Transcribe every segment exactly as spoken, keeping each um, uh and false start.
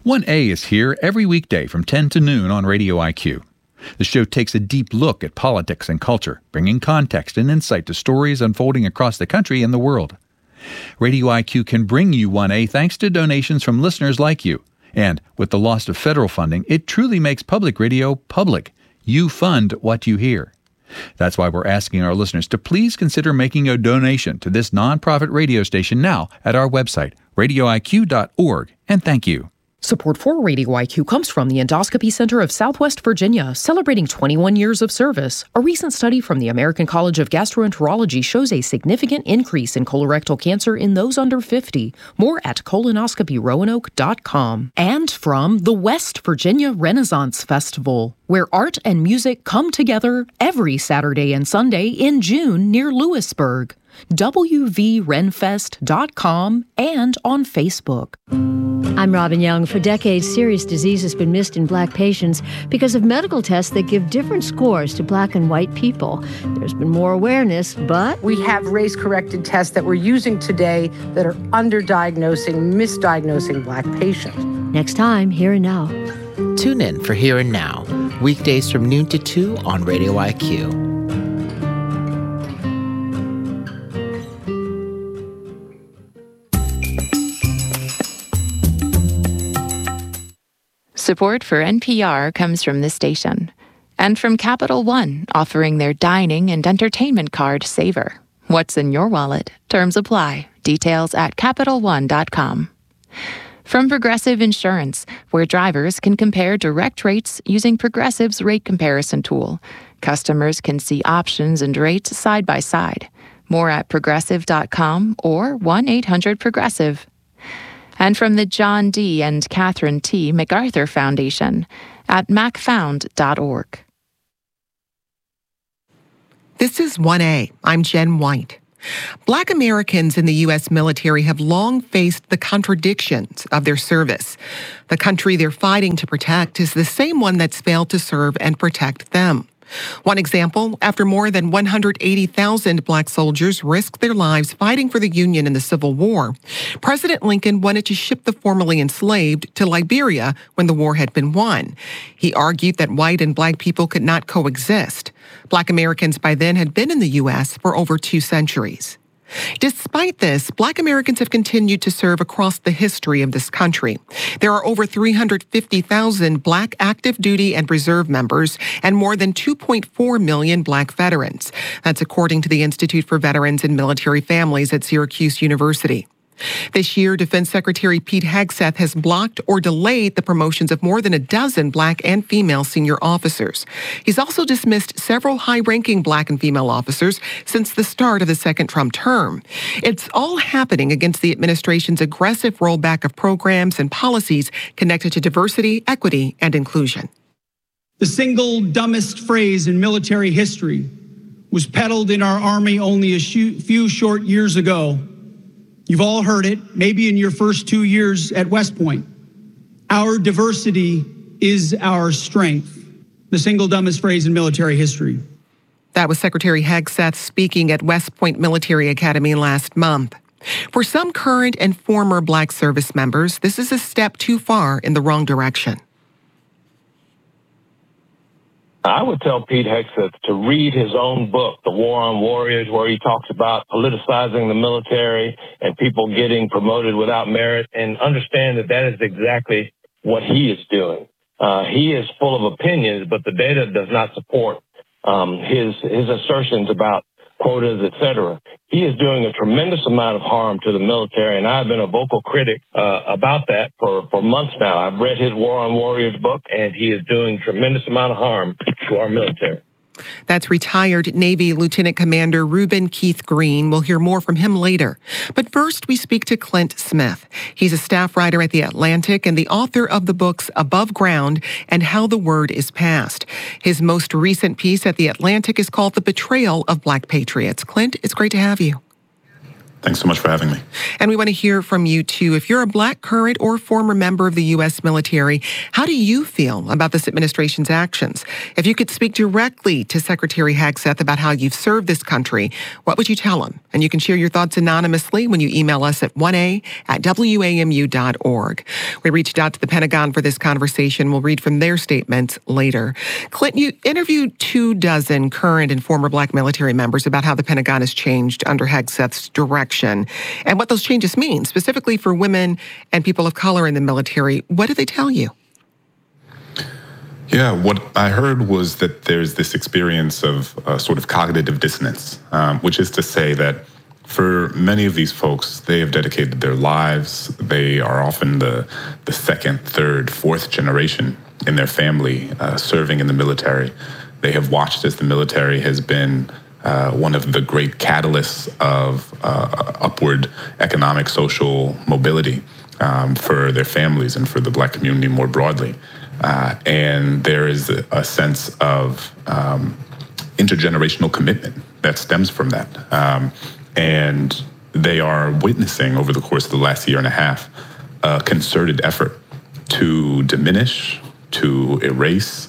one A is here every weekday from ten to noon on Radio I Q. The show takes a deep look at politics and culture, bringing context and insight to stories unfolding across the country and the world. Radio I Q can bring you one A thanks to donations from listeners like you. And with the loss of federal funding, it truly makes public radio public. You fund what you hear. That's why we're asking our listeners to please consider making a donation to this nonprofit radio station now at our website, radio I Q dot org. And thank you. Support for Radio I Q comes from the Endoscopy Center of Southwest Virginia, celebrating twenty-one years of service. A recent study from the American College of Gastroenterology shows a significant increase in colorectal cancer in those under fifty. More at colonoscopy roanoke dot com. And from the West Virginia Renaissance Festival, where art and music come together every Saturday and Sunday in June near Lewisburg. W V renfest dot com and on Facebook. I'm Robin Young. For decades, serious disease has been missed in black patients because of medical tests that give different scores to black and white people. There's been more awareness, but we have race-corrected tests that we're using today that are underdiagnosing, misdiagnosing black patients. Next time, Here and Now. Tune in for Here and Now, weekdays from noon to two on Radio I Q. Support for N P R comes from this station and from Capital One, offering their dining and entertainment card Savor. What's in your wallet? Terms apply. Details at capital one dot com. From Progressive Insurance, where drivers can compare direct rates using Progressive's rate comparison tool. Customers can see options and rates side by side. More at progressive dot com or one eight hundred progressive. And from the John D. and Catherine T. MacArthur Foundation at mac found dot org. This is one A. I'm Jen White. Black Americans in the U S military have long faced the contradictions of their service. The country they're fighting to protect is the same one that's failed to serve and protect them. One example, after more than one hundred eighty thousand black soldiers risked their lives fighting for the Union in the Civil War, President Lincoln wanted to ship the formerly enslaved to Liberia when the war had been won. He argued that white and black people could not coexist. Black Americans by then had been in the U S for over two centuries. Despite this, black Americans have continued to serve across the history of this country. There are over three hundred fifty thousand black active duty and reserve members and more than two point four million black veterans. That's according to the Institute for Veterans and Military Families at Syracuse University. This year, Defense Secretary Pete Hegseth has blocked or delayed the promotions of more than a dozen black and female senior officers. He's also dismissed several high-ranking black and female officers since the start of the second Trump term. It's all happening against the administration's aggressive rollback of programs and policies connected to diversity, equity, and inclusion. The single dumbest phrase in military history was peddled in our Army only a few short years ago. You've all heard it, maybe in your first two years at West Point. Our diversity is our strength. The single dumbest phrase in military history. That was Secretary Hegseth speaking at West Point Military Academy last month. For some current and former black service members, this is a step too far in the wrong direction. I would tell Pete Hegseth to read his own book, The War on Warriors, where he talks about politicizing the military and people getting promoted without merit, and understand that that is exactly what he is doing. Uh, he is full of opinions, but the data does not support um, his his assertions about quotas, et cetera. He is doing a tremendous amount of harm to the military, and I've been a vocal critic uh, about that for, for months now. I've read his War on Warriors book, and he is doing a tremendous amount of harm to our military. That's retired Navy Lieutenant Commander Reuben Keith Green. We'll hear more from him later. But first, we speak to Clint Smith. He's a staff writer at The Atlantic and the author of the books Above Ground and How the Word is Passed. His most recent piece at The Atlantic is called The Betrayal of Black Patriots. Clint, it's great to have you. Thanks so much for having me. And we want to hear from you, too. If you're a Black, current, or former member of the U S military, how do you feel about this administration's actions? If you could speak directly to Secretary Hegseth about how you've served this country, what would you tell him? And you can share your thoughts anonymously when you email us at one a at w a m u dot org. We reached out to the Pentagon for this conversation. We'll read from their statements later. Clinton, you interviewed two dozen current and former Black military members about how the Pentagon has changed under Hegseth's direction and what those changes mean, specifically for women and people of color in the military. What did they tell you? Yeah, what I heard was that there's this experience of uh, sort of cognitive dissonance, um, which is to say that for many of these folks, they have dedicated their lives. They are often the, the second, third, fourth generation in their family uh, serving in the military. They have watched as the military has been Uh, one of the great catalysts of uh, upward economic, social mobility um, for their families and for the Black community more broadly. Uh, and there is a, a sense of um, intergenerational commitment that stems from that. Um, and they are witnessing over the course of the last year and a half a concerted effort to diminish, to erase,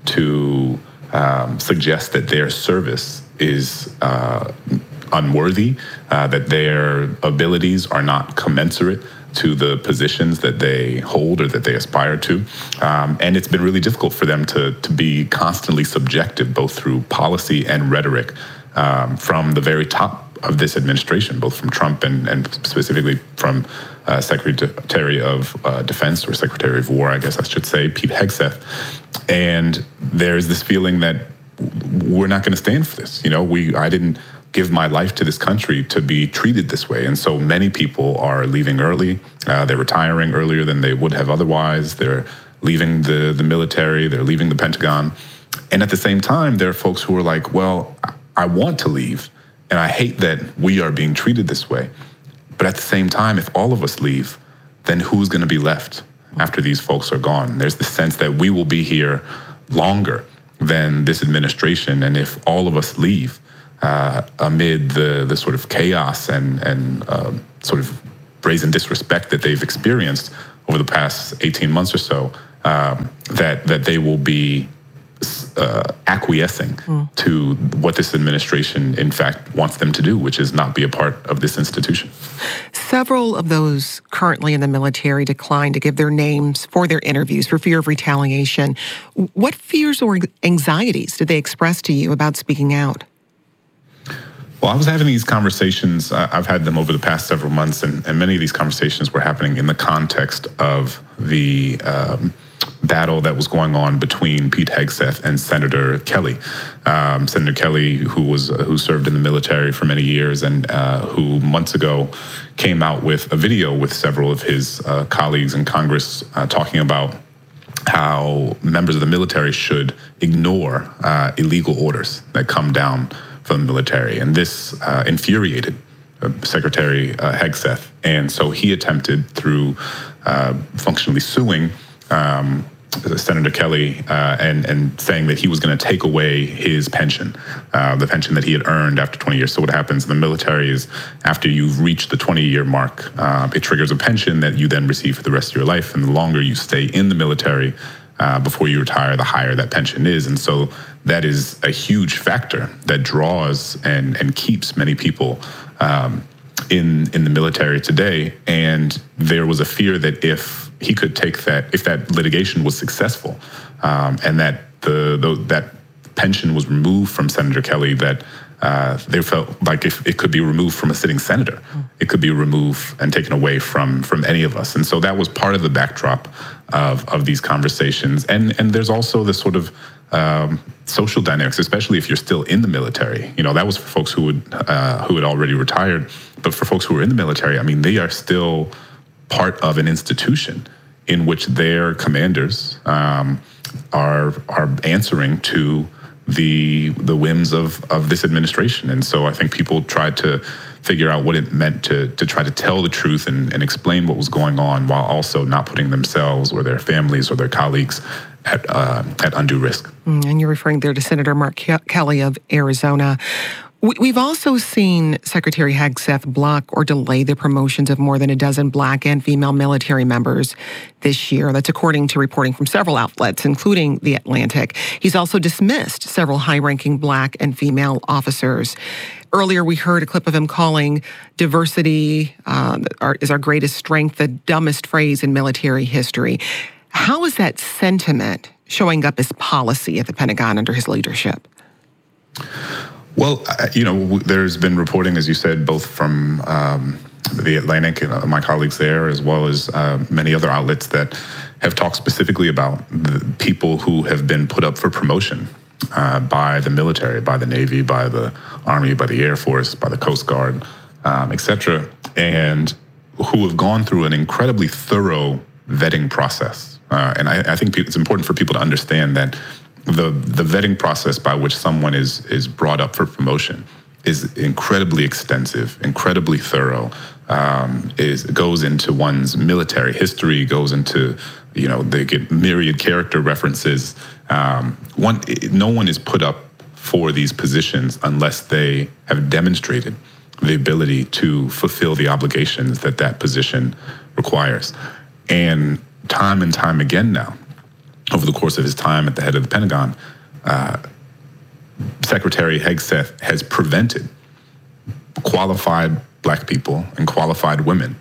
to um, suggest that their service is uh, unworthy, uh, that their abilities are not commensurate to the positions that they hold or that they aspire to. Um, and it's been really difficult for them to, to be constantly subjected, both through policy and rhetoric, um, from the very top of this administration, both from Trump and, and specifically from uh, Secretary of uh, Defense, or Secretary of War, I guess I should say, Pete Hegseth. And there's this feeling that we're not going to stand for this. You know, we I didn't give my life to this country to be treated this way. And so many people are leaving early. Uh, they're retiring earlier than they would have otherwise. They're leaving the, the military. They're leaving the Pentagon. And at the same time, there are folks who are like, well, I want to leave. And I hate that we are being treated this way. But at the same time, if all of us leave, then who's going to be left after these folks are gone? There's the sense that we will be here longer than this administration, and if all of us leave uh, amid the the sort of chaos and and uh, sort of brazen disrespect that they've experienced over the past eighteen months or so, um, that that they will be uh, acquiescing mm. to what this administration, in fact, wants them to do, which is not be a part of this institution. Several of those currently in the military declined to give their names for their interviews for fear of retaliation. What fears or anxieties did they express to you about speaking out? Well, I was having these conversations. Uh, I've had them over the past several months, and, and many of these conversations were happening in the context of the um, battle that was going on between Pete Hegseth and Senator Kelly. Um, Senator Kelly, who was uh, who served in the military for many years, and uh, who months ago came out with a video with several of his uh, colleagues in Congress uh, talking about how members of the military should ignore uh, illegal orders that come down from the military. And this uh, infuriated uh, Secretary uh, Hegseth. And so he attempted, through uh, functionally suing um, Senator Kelly uh, and, and saying that he was going to take away his pension, uh, the pension that he had earned after twenty years. So what happens in the military is, after you've reached the twenty-year mark, uh, it triggers a pension that you then receive for the rest of your life. And the longer you stay in the military uh, before you retire, the higher that pension is. And so that is a huge factor that draws and, and keeps many people um, in in the military today. And there was a fear that if he could take that, if that litigation was successful, um, and that the, the that pension was removed from Senator Kelly, that uh, they felt like if it could be removed from a sitting senator, it could be removed and taken away from from any of us. And so that was part of the backdrop of of these conversations. And and there's also this sort of um, social dynamics, especially if you're still in the military. You know, that was for folks who would uh, who had already retired, but for folks who are in the military, I mean, they are still part of an institution in which their commanders um, are are answering to the the whims of of this administration. And so I think people tried to figure out what it meant to to try to tell the truth and, and explain what was going on, while also not putting themselves or their families or their colleagues at uh, at undue risk. And you're referring there to Senator Mark Ke- Kelly of Arizona. We've also seen Secretary Hegseth block or delay the promotions of more than a dozen Black and female military members this year. That's according to reporting from several outlets, including The Atlantic. He's also dismissed several high-ranking Black and female officers. Earlier, we heard a clip of him calling diversity uh, our, is our greatest strength, the dumbest phrase in military history. How is that sentiment showing up as policy at the Pentagon under his leadership? Well, you know, there's been reporting, as you said, both from um, The Atlantic and my colleagues there, as well as uh, many other outlets that have talked specifically about the people who have been put up for promotion uh, by the military, by the Navy, by the Army, by the Air Force, by the Coast Guard, um, et cetera, and who have gone through an incredibly thorough vetting process. Uh, and I, I think it's important for people to understand that The the vetting process by which someone is is brought up for promotion is incredibly extensive, incredibly thorough. Um, is goes into one's military history, goes into, you know, they get myriad character references. Um, one, no one is put up for these positions unless they have demonstrated the ability to fulfill the obligations that that position requires. And time and time again now, over the course of his time at the head of the Pentagon, uh, Secretary Hegseth has prevented qualified Black people and qualified women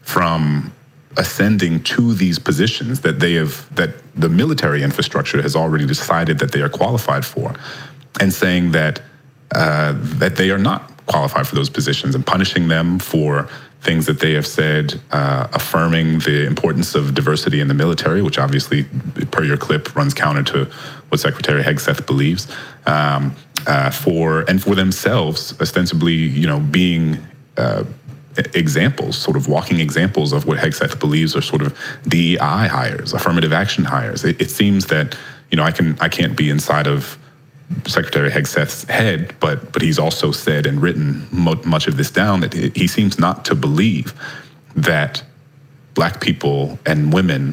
from ascending to these positions that they have, that the military infrastructure has already decided that they are qualified for, and saying that uh, that they are not qualified for those positions, and punishing them for things that they have said, uh, affirming the importance of diversity in the military, which obviously, per your clip, runs counter to what Secretary Hegseth believes, um, uh, for and for themselves, ostensibly, you know, being uh, examples, sort of walking examples of what Hegseth believes are sort of D E I hires, affirmative action hires. It, it seems that, you know, I can I can't be inside of Secretary Hegseth's head, but but he's also said and written mo- much of this down, that he seems not to believe that Black people and women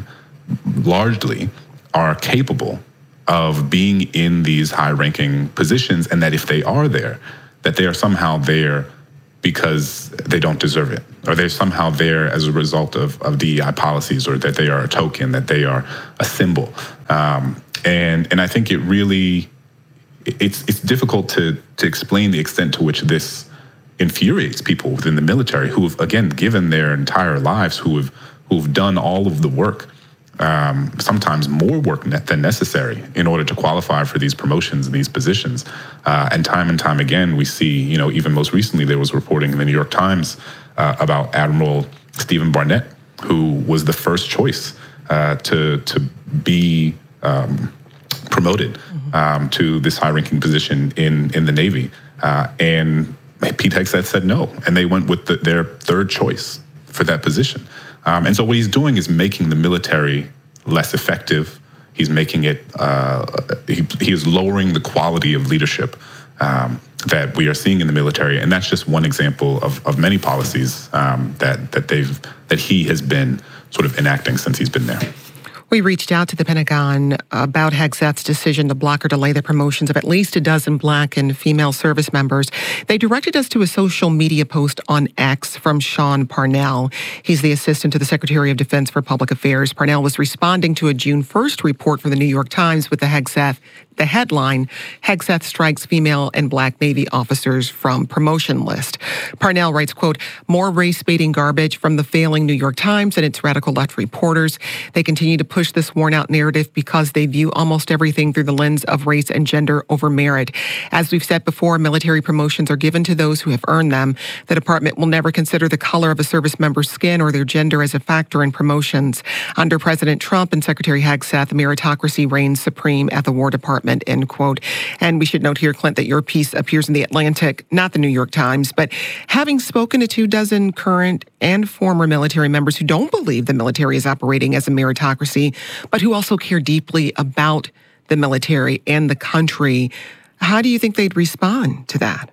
largely are capable of being in these high-ranking positions, and that if they are there, that they are somehow there because they don't deserve it, or they're somehow there as a result of, of D E I policies, or that they are a token, that they are a symbol. Um, and and I think it really It's it's difficult to to explain the extent to which this infuriates people within the military, who have, again, given their entire lives, who have who've done all of the work, um, sometimes more work than necessary, in order to qualify for these promotions and these positions. Uh, and time and time again, we see, you know, even most recently, there was reporting in the New York Times uh, about Admiral Stephen Barnett, who was the first choice uh, to to be Um, promoted um, to this high-ranking position in, in the Navy. Uh, and Pete Hegseth said no, and they went with the, their third choice for that position. Um, and so what he's doing is making the military less effective. He's making it, uh, he, he is lowering the quality of leadership um, that we are seeing in the military. And that's just one example of, of many policies um, that, that, they've, that he has been sort of enacting since he's been there. We reached out to the Pentagon about Hegseth's decision to block or delay the promotions of at least a dozen Black and female service members. They directed us to a social media post on X from Sean Parnell. He's the assistant to the Secretary of Defense for Public Affairs. Parnell was responding to a June first report from the New York Times with the Hegseth, the headline, Hegseth strikes female and Black Navy officers from promotion list. Parnell writes, quote, more race-baiting garbage from the failing New York Times and its radical left reporters. They continue to push this worn-out narrative because they view almost everything through the lens of race and gender over merit. As we've said before, military promotions are given to those who have earned them. The department will never consider the color of a service member's skin or their gender as a factor in promotions. Under President Trump and Secretary Hegseth, meritocracy reigns supreme at the War Department, end quote. And we should note here, Clint, that your piece appears in The Atlantic, not the New York Times. But having spoken to two dozen current and former military members who don't believe the military is operating as a meritocracy, but who also care deeply about the military and the country, how do you think they'd respond to that?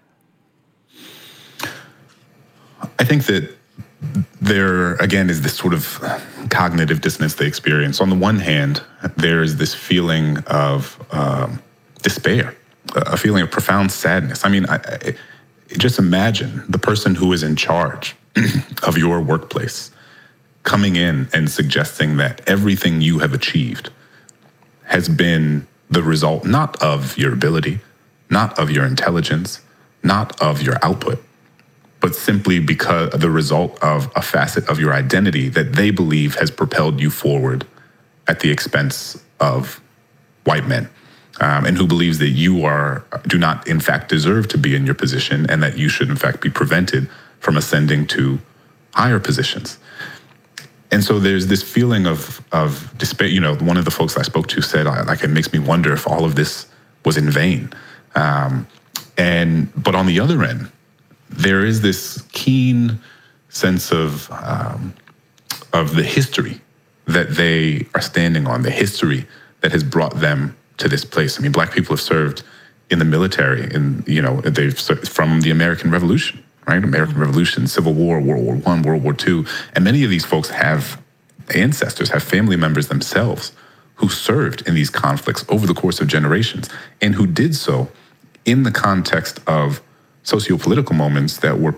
I think that there, again, is this sort of cognitive dissonance they experience. On the one hand, there is this feeling of um, despair, a feeling of profound sadness. I mean, I, I, just imagine the person who is in charge of your workplace coming in and suggesting that everything you have achieved has been the result not of your ability, not of your intelligence, not of your output, but simply because the result of a facet of your identity that they believe has propelled you forward at the expense of white men, um, and who believes that you are do not in fact deserve to be in your position, and that you should in fact be prevented from ascending to higher positions. And so there's this feeling of of despair. You know, one of the folks I spoke to said, like, it makes me wonder if all of this was in vain. Um, and but on the other end, there is this keen sense of um, of the history that they are standing on, the history that has brought them to this place. I mean, Black people have served in the military, in you know, they've served from the American Revolution. Right, American Revolution, Civil War, World War One, World War Two, and many of these folks have ancestors, have family members themselves who served in these conflicts over the course of generations, and who did so in the context of socio-political moments that were,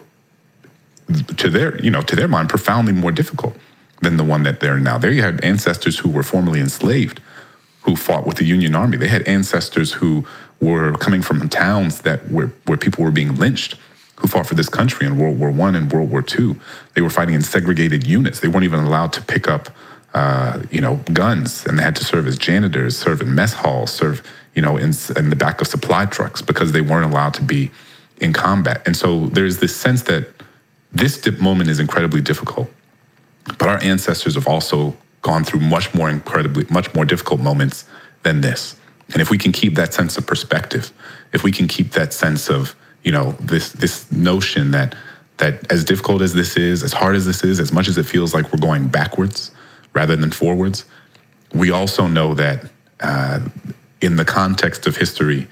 to their, you know, to their mind, profoundly more difficult than the one that they're in now. There you had ancestors who were formerly enslaved, who fought with the Union Army. They had ancestors who were coming from towns that where where people were being lynched, who fought for this country in World War One and World War Two. They were fighting in segregated units. They weren't even allowed to pick up, uh, you know, guns, and they had to serve as janitors, serve in mess halls, serve, you know, in, in the back of supply trucks because they weren't allowed to be in combat. And so there's this sense that this dip moment is incredibly difficult, but our ancestors have also gone through much more incredibly, much more difficult moments than this. And if we can keep that sense of perspective, if we can keep that sense of, you know, this this notion that that as difficult as this is, as hard as this is, as much as it feels like we're going backwards rather than forwards, we also know that uh, in the context of history,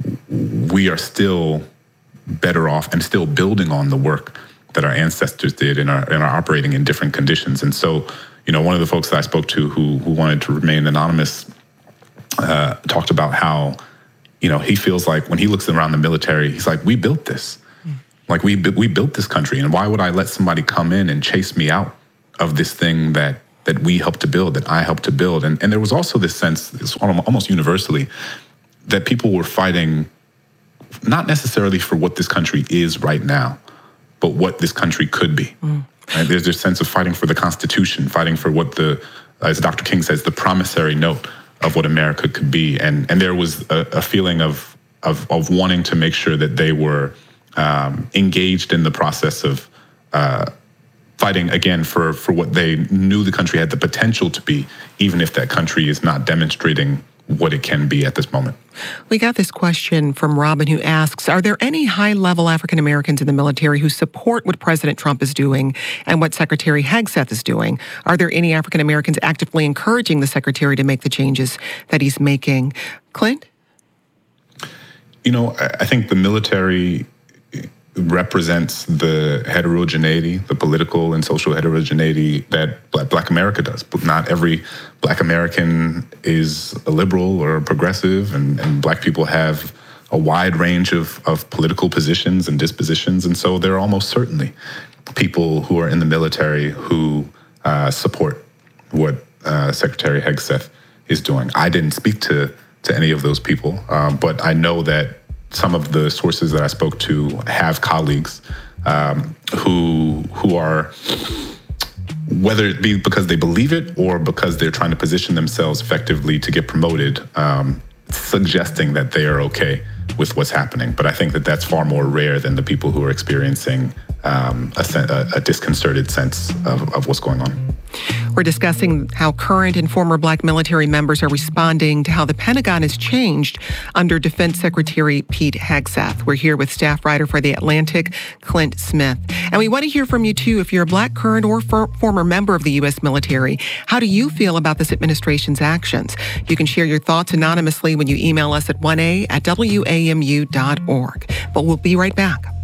we are still better off and still building on the work that our ancestors did and are, and are operating in different conditions. And so, you know, one of the folks that I spoke to who who wanted to remain anonymous uh, talked about how, you know, he feels like when he looks around the military, he's like, we built this. Mm. Like, we we built this country. And why would I let somebody come in and chase me out of this thing that that we helped to build, that I helped to build? And, and there was also this sense, this almost universally, that people were fighting not necessarily for what this country is right now, but what this country could be. Mm. Right? There's this sense of fighting for the Constitution, fighting for what the, as Doctor King says, the promissory note of what America could be. And and there was a, a feeling of, of of wanting to make sure that they were um, engaged in the process of uh, fighting, again, for, for what they knew the country had the potential to be, even if that country is not demonstrating what it can be at this moment. We got this question from Robin, who asks, are there any high-level African Americans in the military who support what President Trump is doing and what Secretary Hegseth is doing? Are there any African Americans actively encouraging the Secretary to make the changes that he's making? Clint? You know, I think the military represents the heterogeneity, the political and social heterogeneity that Black, Black America does. But not every Black American is a liberal or a progressive, and, and Black people have a wide range of, of political positions and dispositions. And so there are almost certainly people who are in the military who uh, support what uh, Secretary Hegseth is doing. I didn't speak to, to any of those people, um, but I know that some of the sources that I spoke to have colleagues um, who who are, whether it be because they believe it or because they're trying to position themselves effectively to get promoted, um, suggesting that they are okay with what's happening. But I think that that's far more rare than the people who are experiencing um, a, a, a disconcerted sense of, of what's going on. We're discussing how current and former Black military members are responding to how the Pentagon has changed under Defense Secretary Pete Hegseth. We're here with staff writer for The Atlantic, Clint Smith. And we want to hear from you, too. If you're a Black current or for, former member of the U S military, how do you feel about this administration's actions? You can share your thoughts anonymously when you email us at one a at W A M U dot org. But we'll be right back.